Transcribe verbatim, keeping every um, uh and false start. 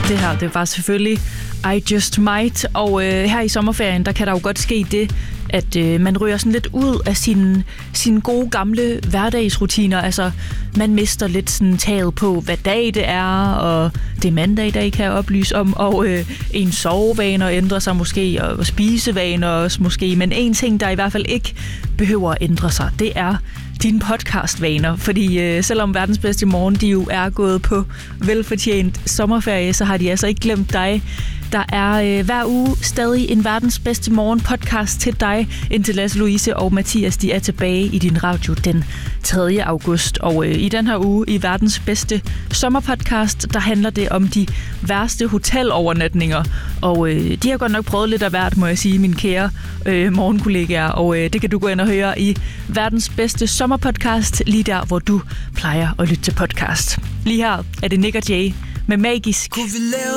Det her, det var selvfølgelig I Just Might, og øh, her i sommerferien, der kan der jo godt ske det, at øh, man ryger sådan lidt ud af sine, sine gode gamle hverdagsrutiner. Altså, man mister lidt sådan taget på, hvad dag det er, og det er mandag i dag, kan jeg oplyse om, og øh, ens sovevaner ændrer sig måske, og spisevaner også måske, men en ting, der i hvert fald ikke behøver at ændre sig, det er dine podcastvaner, fordi øh, selvom verdens bedste morgen, de jo er gået på velfortjent sommerferie, så har de altså ikke glemt dig. Der er øh, hver uge stadig en verdens bedste morgen podcast til dig, indtil Lasse Louise og Mathias, de er tilbage i din radio den tredje august. Og øh, i den her uge, i verdens bedste sommerpodcast, der handler det om de værste hotelovernatninger. Og øh, de har godt nok prøvet lidt af hvert, må jeg sige, mine kære øh, morgenkollegaer. Og øh, det kan du gå ind og høre i verdens bedste sommerpodcast, lige der, hvor du plejer at lytte til podcast. Lige her er det Nick og Jay med Magisk. Kunne vi lave